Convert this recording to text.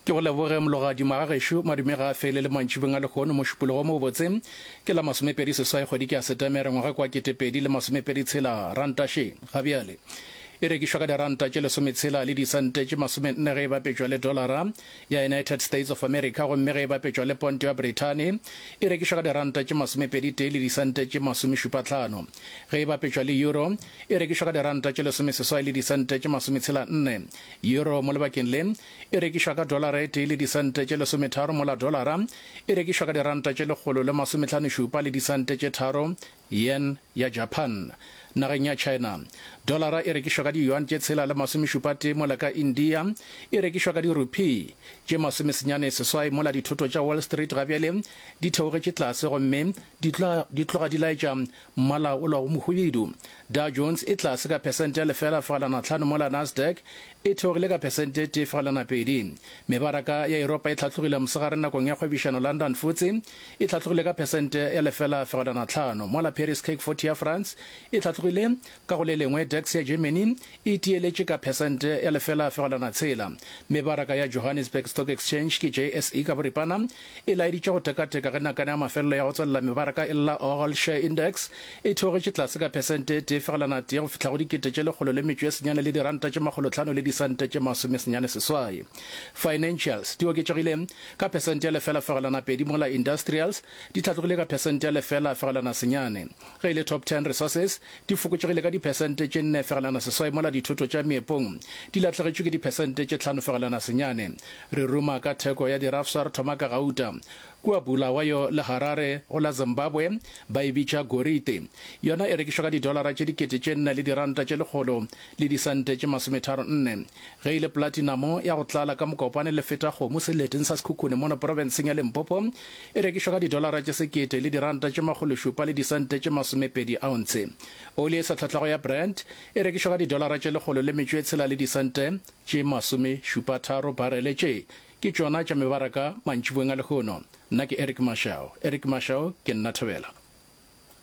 ke go leboge mologadi magagesho madume ga a fele le mantšhibeng a lekgono mo šupologo mo botseng ke la masomepedi seswai kgwedi ke a setemere ngwaga kwa 2026 rantaše gabeale e rekišwa ka diranta tše lesometshela le disente tše masomenne ge e bapetšwa le dolara ya United States of America gomme ge e bapetšwa le ponto ya Britain e rekišwa ka diranta tše masomepedi tee le disente tše masomešupahlano ge e bapetšwa le euro e rekišwa ka diranta tše lesomeseswai le disente tše masometshela nne euro mo lebakeng le e rekišwa ka dolara e tee le disente tše lesometharo mo la dolara e rekišwa ka diranta tše lekgolo le masomehlanošupa le disente tše tharo yen ya Japan nageng ya China dolara e rekišwa ka di-yuan tše tshela le masomešupate mola ka India e rekišwa ka di-rupee tše masomesenyane seswai mola dithoto tša Wall Street gabjale di theogetše tlase gomme di tloga di laetša mmala o lwa go mohubedu Dow Jones e tlase ka pesente ya 0.5 mola Nasdaq e theogile ka pesente ya 2.2 mebaraka ya Europa e hlatlogile mosegare nakong ya kgwebišano London Futse e hlatlogile ka pesente ya 0.5 mola Paris CAC 40 ya France e hlatlogile ka go le lengwe DAX ya Germany e tieletše ka pesente ya 0.6 mebaraka ya Johannesburg Stock Exchange ke JSE ka boripana e laeditše go tekateka ge nakane ya mafelelo ya go tswelela mebaraka e lla All Share Index e theogetše tlase ka pesente ya 1.1 go fihla go dikete tše lekgolo le metšo e senyane le diranta tše makgolohlano le disante tše masomesenyane seswai financials di oketšegile ka pesente ya 0.2 mola industrials di hlatlogile ka pesente ya 0.9 ge ile top 10 resources di fokotšegile ka dipesente tše 4.7 mola dithoto tša meepong di latlhegetšwe ke dipesente tše 5.9 re ruma ka theko ya dirafsa re thoma ka gauta kua Bulawayo le Harare go la Zimbabwe ba e bitša gorite yona e rekišwa ka didolara tše dikete tše 4 le diranta tše lekgolo le disante tše 34 ge ile platinamo ya go tlala ka mokopane le feta kgomo seleteng sa sekhukhune mono provinceng ya Limpopo e rekišwa ka didolara tše sekete le diranta tše makgološupa le disante tše 20 ounce oli e sa tlhatlhago ya Brent e rekišwa ka didolara tše lekgolo le metšo e tshela le disante tše 73 barele tše ke tšona tša mebaraka mantšiboeng a lekgono nna ke Eric Mashao ke nna Thobela